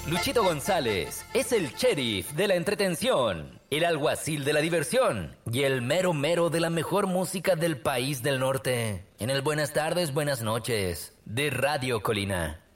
Luchito González es el sheriff de la entretención, el alguacil de la diversión y el mero mero de la mejor música del país del norte. En el Buenas tardes, buenas noches de Radio Colina.